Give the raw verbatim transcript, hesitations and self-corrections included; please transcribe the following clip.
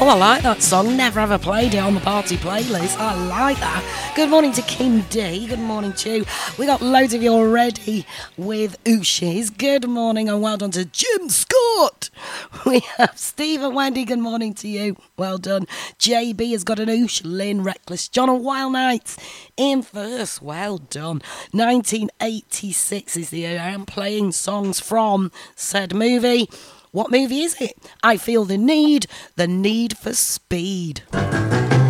I like that song. Never ever played it on the party playlist. I like that. Good morning to Kim D. Good morning to you. We got loads of you already with Ooshies. Good morning and well done to Jim Scott. We have Steve and Wendy. Good morning to you. Well done. J B has got an Oosh. Lynn, Reckless John and Wild Nights in first. Well done. nineteen eighty-six is the year I'm playing songs from said movie. What movie is it? I Feel the Need, The Need for Speed.